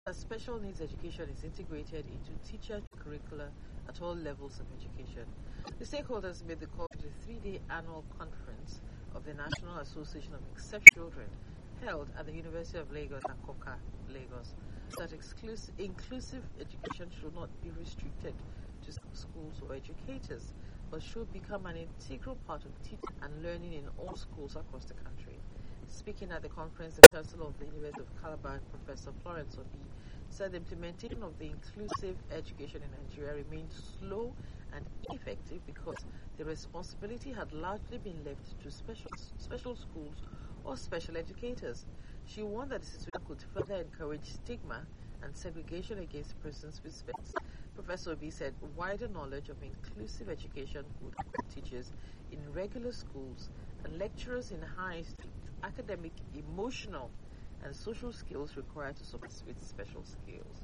that special needs education is integrated into teacher curricula at all levels of education. The stakeholders made the call to the 3-day annual conference of the National Association of Exceptional Children held at the University of Lagos, Akoka, Lagos, that inclusive education should not be restricted to schools or educators, but should become an integral part of teaching and learning in all schools across the country. Speaking at the conference, the Chancellor of the University of Calabar, Professor Florence Obi, said the implementation of the inclusive education in Nigeria remained slow and ineffective because the responsibility had largely been left to special schools or special educators. She warned that the situation could further encourage stigma and segregation against persons with specs. Professor Obi said wider knowledge of inclusive education would help teachers in regular schools and lecturers in high academic, emotional, and social skills required to support with special skills.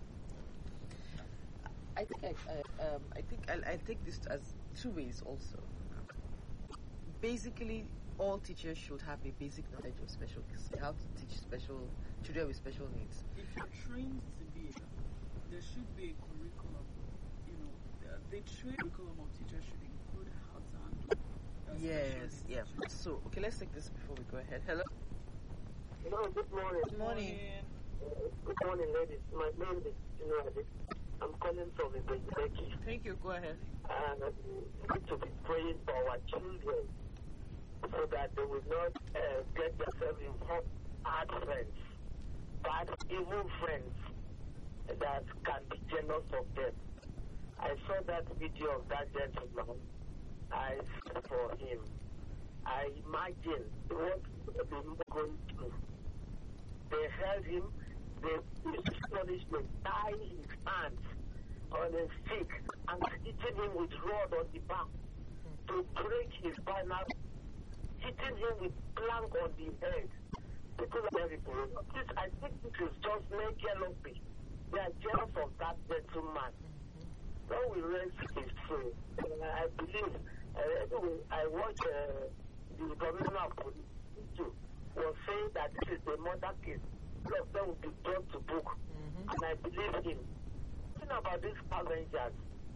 I think I take this as two ways also. Basically, all teachers should have a basic knowledge of how to teach children with special needs. If you're trained to be, there should be a curriculum. The curriculum of teachers should include how to handle. Yes, yeah. So, okay, let's take this before we go ahead. Hello. Hello, good morning. Good morning. Good morning, ladies. My name is Junuade. I'm calling from Ibeki. Thank you. Go ahead. And we need to be praying for our children so that they will not get themselves involved bad friends, bad evil friends that can be jealous of them. I saw that video of that gentleman. I feel for him. I imagine what they were going through. They held him, they punished him, tying his hands on a stick and hitting him with rod on the back to break his spinal, hitting him with plank on the head. People are very poor. I think this is just men jealousy. They are jealous of that gentleman. When we raise his soul, I believe, I watched the governor of police too, was saying that this is the murder case. All of them will be brought to book. And I believe him. Think about these scavengers.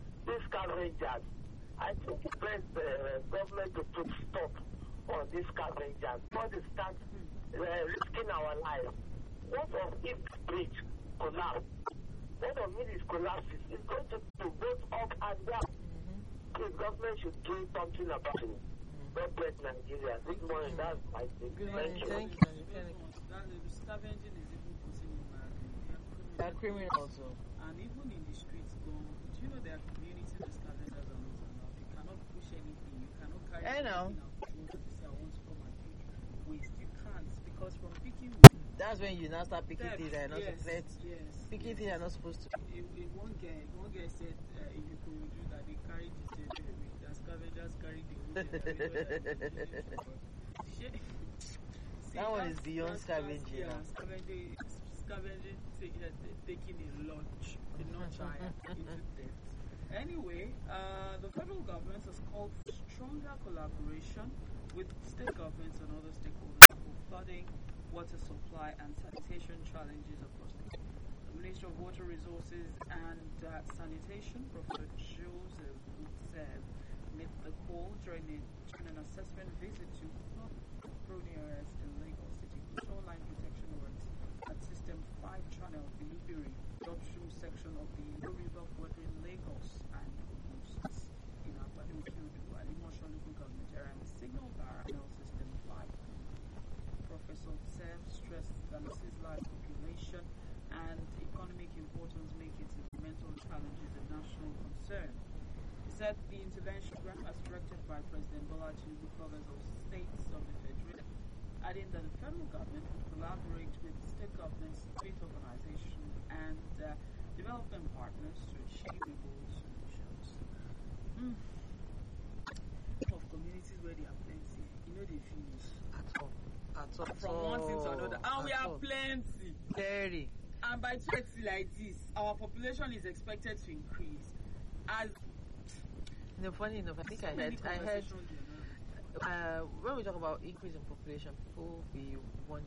I think it's best government to put stop on these scavengers before they start risking our lives. What if this bridge collapses? What of it is collapses? It's going to go both up and down. The government should do something about it. God bless Nigeria. Good morning. That's my thing. Thank you. Thank you. Scavenging is even putting in They're criminals also. And even in the streets, do you know there are communities where scavengers are not allowed? You cannot push anything. You cannot carry anything out. I want to come and pick waste. You can't, because from picking waste, that's when you now start picking things that are not picking things are not supposed to. One guy said if you could do that, they carry the same away. The scavengers carry the waste. That one is beyond scavenging. Scavenging, taking a lunch, into debt. Anyway, the federal government has called for stronger collaboration with state governments and other stakeholders for flooding, water supply, and sanitation challenges across the country. The Minister of Water Resources and Sanitation, Professor Joseph Utsev, made the call during an assessment visit to flood-prone areas in Lagos City. Shoreline protection works at System 5 Channel Bilibiri, upstream section of the Indo River bordering Lagos and Ogun in Agbado Kyoto, Alimosho local government area, and Signal Barrel System 5. Professor Utsev stressed that this large population and economic importance make its environmental challenges a national concern. He said the intervention program, as directed by President Bola Tinubu, covers all states of the Federation, adding that the federal government would collaborate with state governments, faith organizations, and development partners to achieve solutions. Of communities where they are plenty, they finish At all. from one thing to another, and we are plenty. Very. And by 20 like this, our population is expected to increase. As funny enough, I think I heard when we talk about increase in population, people will be wondering